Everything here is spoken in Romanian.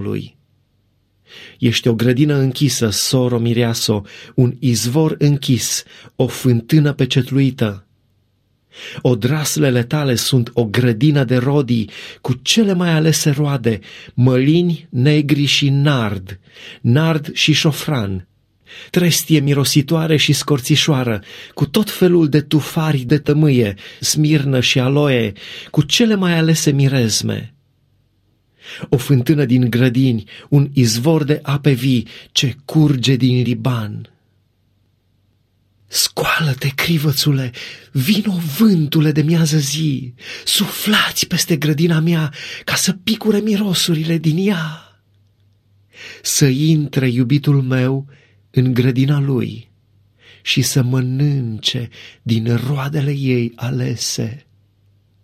lui. Ești o grădină închisă, soro mireaso, un izvor închis, o fântână pecetluită. Odraslele tale sunt o grădină de rodii cu cele mai alese roade, mălini, negri și nard și șofran, trestie mirositoare și scorțișoară, cu tot felul de tufari de tămâie, smirnă și aloe, cu cele mai alese mirezme. O fântână din grădini, un izvor de ape vii ce curge din Liban. Scoală-te, crivățule, vino vântule de miază zi, suflați peste grădina mea ca să picure mirosurile din ea. Să intre iubitul meu în grădina lui și să mănânce din roadele ei alese.